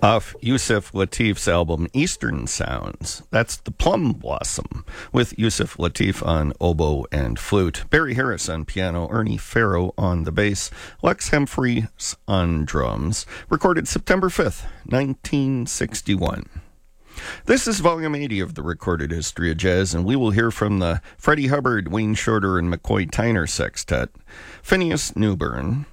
Off Yusuf Lateef's album Eastern Sounds. That's The Plum Blossom, with Yusuf Lateef on oboe and flute, Barry Harris on piano, Ernie Farrow on the bass, Lex Humphreys on drums, recorded September 5th, 1961. This is Volume 80 of the Recorded History of Jazz, and we will hear from the Freddie Hubbard, Wayne Shorter, and McCoy Tyner Sextet, Phineas Newburn,